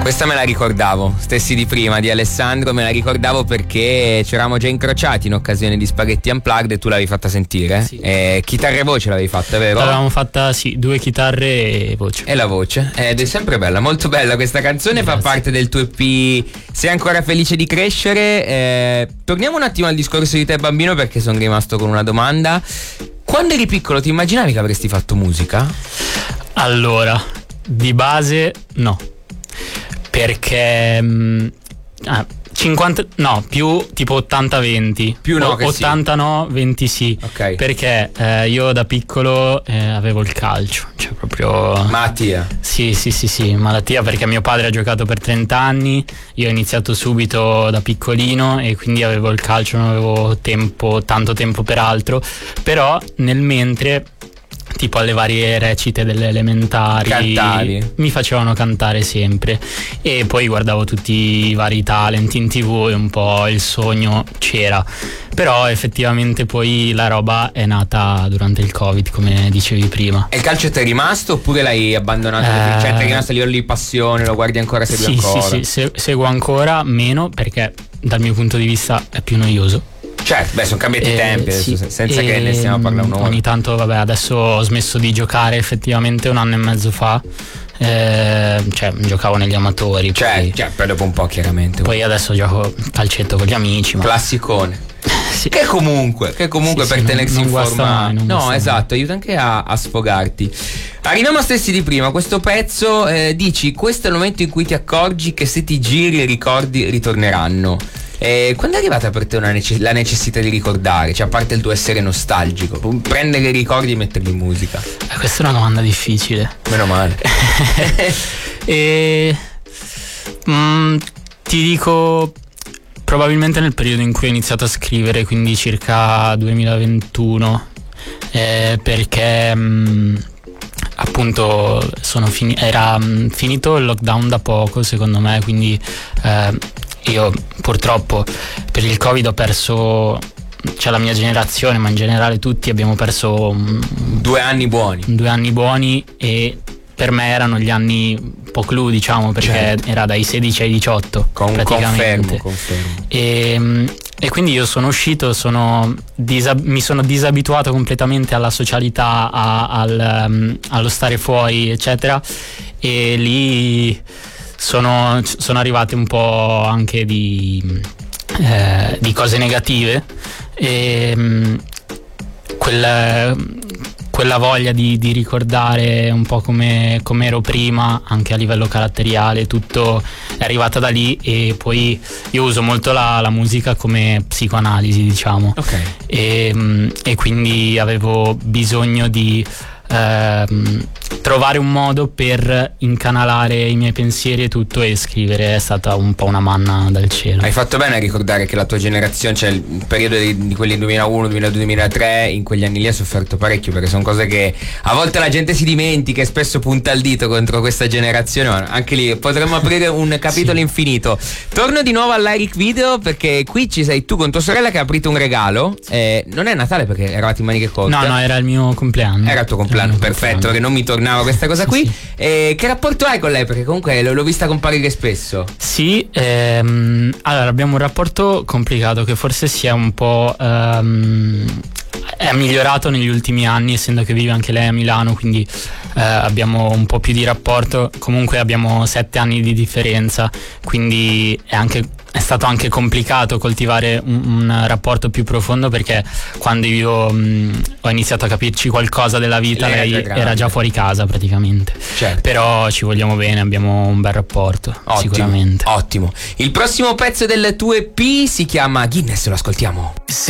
Questa me la ricordavo, stessi di prima, di Alessandro, me la ricordavo perché ci eravamo già incrociati in occasione di Spaghetti Unplugged e tu l'avevi fatta sentire. Sì. Chitarra e voce l'avevi fatta, vero? L'avevamo fatta, sì, 2 chitarre e voce. E la voce, ed è sempre bella, molto bella questa canzone. Grazie. Fa parte del tuo EP Sei ancora felice di crescere. Torniamo un attimo al discorso di te bambino, perché sono rimasto con una domanda. Quando eri piccolo ti immaginavi che avresti fatto musica? Allora, di base no, perché 50, no, più tipo 80-20. Più no, che 80 sì. no, 20 sì. Ok. Perché io da piccolo avevo il calcio, cioè proprio Malattia. Sì, malattia, perché mio padre ha giocato per 30 anni, io ho iniziato subito da piccolino e quindi avevo il calcio, non avevo tanto tempo per altro, però nel mentre, tipo alle varie recite delle elementari, Cantavi. mi facevano cantare sempre e poi guardavo tutti i vari talent in TV e un po' il sogno c'era, però effettivamente poi la roba è nata durante il Covid, come dicevi prima. E il calcio ti è rimasto oppure l'hai abbandonato? Cioè ti è rimasto a livello di passione, lo guardi ancora, segui ancora? Sì, seguo ancora, meno perché dal mio punto di vista è più noioso. Certo, sono cambiati i tempi adesso, sì, senza che ne stiamo a parlare un'ora. Ogni tanto, vabbè, adesso ho smesso di giocare effettivamente 1 anno e mezzo fa. Cioè, giocavo negli amatori. Cioè, poi dopo un po', chiaramente. Poi adesso gioco calcetto con gli amici. Classicone. Sì. Che comunque sì, per tenersi informato. No, esatto, aiuta anche a sfogarti. Arriviamo a stessi di prima. Questo pezzo, dici, questo è il momento in cui ti accorgi che se ti giri i ricordi ritorneranno. Quando è arrivata per te la necessità di ricordare? Cioè, a parte il tuo essere nostalgico, prendere i ricordi e metterli in musica? Questa è una domanda difficile. Meno male. Ti dico, probabilmente nel periodo in cui ho iniziato a scrivere, quindi circa 2021, perché appunto era finito il lockdown da poco, secondo me, quindi io purtroppo per il Covid ho perso, cioè la mia generazione, ma in generale tutti abbiamo perso 2 anni buoni. 2 anni buoni, e per me erano gli anni un po' clou, diciamo, perché certo, era dai 16 ai 18 praticamente. Confermo. E quindi io sono uscito, mi sono disabituato completamente alla socialità, allo stare fuori, eccetera, e lì sono arrivate un po' anche di cose negative, e quella voglia di ricordare un po' come ero prima, anche a livello caratteriale, tutto è arrivata da lì. E poi io uso molto la musica come psicoanalisi, diciamo. Ok. E quindi avevo bisogno di trovare un modo per incanalare i miei pensieri e tutto, e scrivere è stata un po' una manna dal cielo. Hai fatto bene a ricordare che la tua generazione, cioè il periodo di quelli 2001, 2002, 2003, in quegli anni lì ha sofferto parecchio, perché sono cose che a volte la gente si dimentica e spesso punta il dito contro questa generazione, ma anche lì potremmo aprire un capitolo infinito. Torno di nuovo all'Eric Video, perché qui ci sei tu con tua sorella che ha aprito un regalo. Non è Natale perché eravate in maniche corte. No, era il mio compleanno. Era il tuo compleanno, perfetto, perché non mi tornava questa cosa qui. Sì. Che rapporto hai con lei? Perché comunque l'ho vista comparire spesso. Sì, allora abbiamo un rapporto complicato che forse si è un po' è migliorato negli ultimi anni, essendo che vive anche lei a Milano, quindi abbiamo un po' più di rapporto. Comunque abbiamo 7 anni di differenza, quindi è stato anche complicato coltivare un rapporto più profondo, perché quando io ho iniziato a capirci qualcosa della vita, lei era già fuori casa praticamente. Certo. Però ci vogliamo bene, abbiamo un bel rapporto. Ottimo, sicuramente. Ottimo. Il prossimo pezzo del tuo EP si chiama Guinness, lo ascoltiamo.